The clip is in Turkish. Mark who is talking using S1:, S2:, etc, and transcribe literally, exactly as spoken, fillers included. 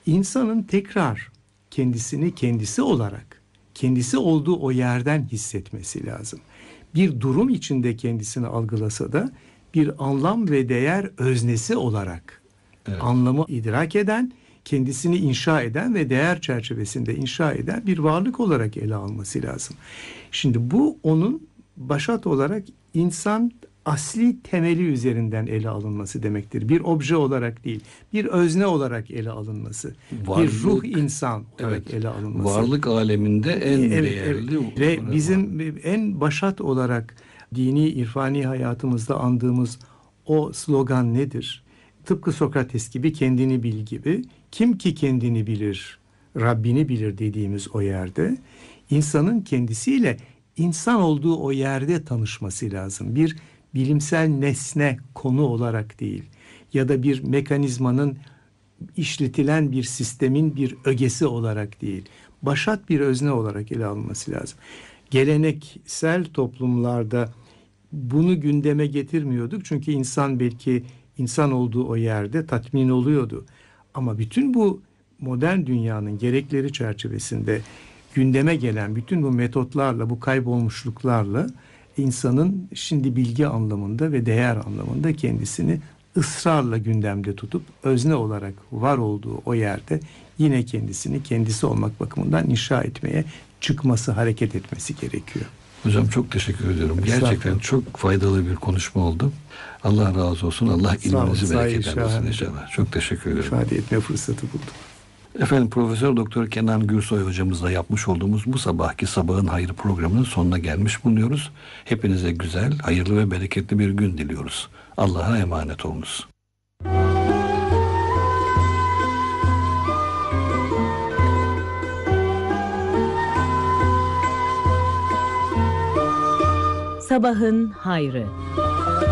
S1: insanın tekrar kendisini kendisi olarak, kendisi olduğu o yerden hissetmesi lazım. Bir durum içinde kendisini algılasa da bir anlam ve değer öznesi olarak evet. anlamı idrak eden, kendisini inşa eden ve değer çerçevesinde inşa eden bir varlık olarak ele alması lazım. Şimdi bu onun başat olarak insan asli temeli üzerinden ele alınması demektir. Bir obje olarak değil, bir özne olarak ele alınması. Varlık, bir ruh insan olarak evet, ele alınması.
S2: Varlık aleminde en
S1: evet,
S2: değerli.
S1: Evet. Ve bizim var. en başat olarak dini, irfani hayatımızda andığımız o slogan nedir? Tıpkı Sokrates gibi, kendini bil gibi. Kim ki kendini bilir, Rabbini bilir dediğimiz o yerde insanın kendisiyle insan olduğu o yerde tanışması lazım. Bir bilimsel nesne, konu olarak değil ya da bir mekanizmanın işletilen bir sistemin bir ögesi olarak değil. Başat bir özne olarak ele alınması lazım. Geleneksel toplumlarda bunu gündeme getirmiyorduk. Çünkü insan belki insan olduğu o yerde tatmin oluyordu. Ama bütün bu modern dünyanın gerekleri çerçevesinde gündeme gelen bütün bu metotlarla, bu kaybolmuşluklarla insanın şimdi bilgi anlamında ve değer anlamında kendisini ısrarla gündemde tutup özne olarak var olduğu o yerde yine kendisini kendisi olmak bakımından inşa etmeye çıkması, hareket etmesi gerekiyor.
S2: Hocam çok teşekkür ediyorum. Gerçekten çok faydalı bir konuşma oldu. Allah razı olsun. Allah ilminizi bereketlendirsin inşallah. Çok teşekkür ederim.
S1: İfade etme fırsatı buldum.
S2: Efendim Profesör Doktor Kenan Gürsoy hocamızla yapmış olduğumuz bu sabahki Sabahın Hayrı programının sonuna gelmiş bulunuyoruz. Hepinize güzel, hayırlı ve bereketli bir gün diliyoruz. Allah'a emanet olunuz.
S3: Sabahın Hayrı.